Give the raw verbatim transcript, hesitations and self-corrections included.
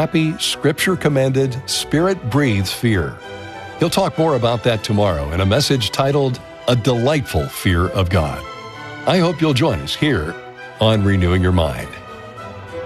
happy, Scripture-commended, Spirit-breathed fear. He'll talk more about that tomorrow in a message titled, A Delightful Fear of God. I hope you'll join us here on Renewing Your Mind.